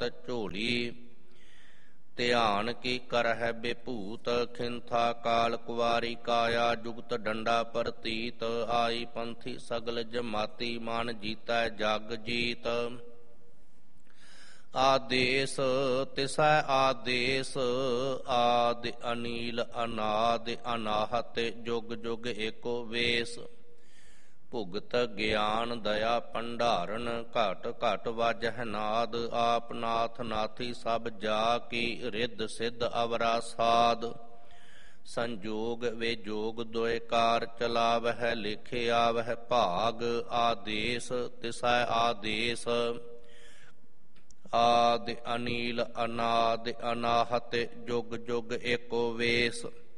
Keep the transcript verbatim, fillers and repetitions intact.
ਭਗਤ ਝੋਲੀ। ਧਿਆਨ ਕੀ ਕਰਹਿ ਬੇਭੂਤ ਖਿੰਥਾ ਕਾਲ ਕੁਵਾਰੀ ਕਾਇਆ। ਜੁਗਤ ਡੰਡਾ ਪ੍ਰਤੀਤ ਆਈ ਪੰਥੀ ਸਗਲ ਜਮਾਤੀ। ਮਨ ਜੀਤੈ ਜਗ ਜੀਤ ਆਦੇਸ ਤਿਸੈ ਆਦੇਸ। ਆਦਿ ਅਨੀਲ ਅਨਾਦਿ ਅਨਾਹਤ ਜੁਗ ਜੁਗ ਏਕੋ ਵੇਸ। ਭੁਗਤ ਗਿਆਨ ਦਇਆ ਭੰਡਾਰਨ ਘਟ ਘਟ ਵਾਜਹਿ ਨਾਦ। ਆਪ ਨਾਥ ਨਾਥੀ ਸਭ ਜਾ ਕੀ ਰਿੱਧ ਸਿੱਧ ਅਵਰਾ ਸਾਧ। ਸੰਜੋਗ ਵਿਜੋਗ ਦੁਇ ਕਾਰ ਚਲਾਵਹਿ ਲਿਖੇ ਆਵਹਿ ਭਾਗ। ਆਦੇਸ ਤਿਸੈ ਆਦੇਸ ਆਦਿ ਅਨੀਲ ਅਨਾਦਿ ਅਨਾਹਤ ਜੁਗ ਜੁਗ ਏਕੋ ਵੇਸ।